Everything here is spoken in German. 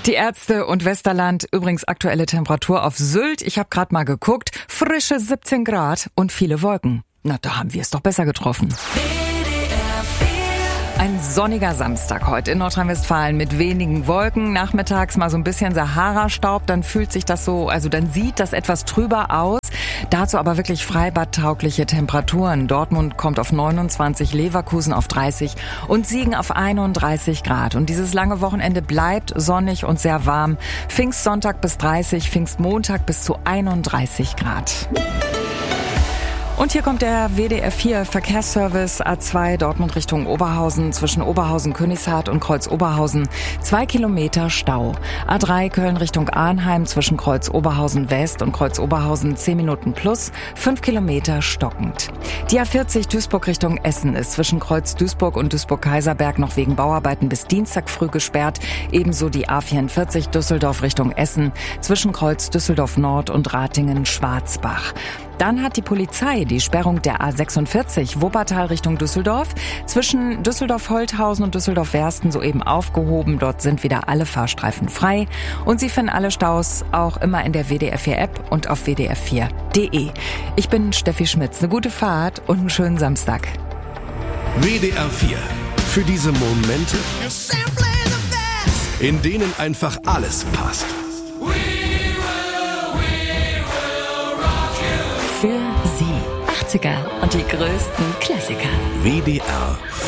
Die Ärzte und Westerland, übrigens aktuelle Temperatur auf Sylt. Ich habe gerade mal geguckt, frische 17 Grad und viele Wolken. Na, da haben wir es doch besser getroffen. Ein sonniger Samstag heute in Nordrhein-Westfalen mit wenigen Wolken. Nachmittags mal so ein bisschen Sahara-Staub, dann fühlt sich das so, also dann sieht das etwas trüber aus. Dazu aber wirklich freibadtaugliche Temperaturen. Dortmund kommt auf 29, Leverkusen auf 30 und Siegen auf 31 Grad. Und dieses lange Wochenende bleibt sonnig und sehr warm. Pfingstsonntag bis 30, Pfingstmontag bis zu 31 Grad. Und hier kommt der WDR 4 Verkehrsservice A2 Dortmund Richtung Oberhausen zwischen Oberhausen-Königshardt und Kreuz-Oberhausen. 2 Kilometer Stau. A3 Köln Richtung Arnheim zwischen Kreuz-Oberhausen West und Kreuz-Oberhausen 10 Minuten plus, 5 Kilometer stockend. Die A40 Duisburg Richtung Essen ist zwischen Kreuz-Duisburg und Duisburg-Kaiserberg noch wegen Bauarbeiten bis Dienstag früh gesperrt. Ebenso die A44 Düsseldorf Richtung Essen zwischen Kreuz-Düsseldorf Nord und Ratingen-Schwarzbach. Dann hat die Polizei die Sperrung der A46 Wuppertal Richtung Düsseldorf zwischen Düsseldorf-Holthausen und Düsseldorf-Wersten soeben aufgehoben. Dort sind wieder alle Fahrstreifen frei. Und Sie finden alle Staus auch immer in der WDR 4 App und auf wdr4.de. Ich bin Steffi Schmitz. Eine gute Fahrt und einen schönen Samstag. WDR 4. Für diese Momente, in denen einfach alles passt. Für Sie 80er und die größten Klassiker. WDR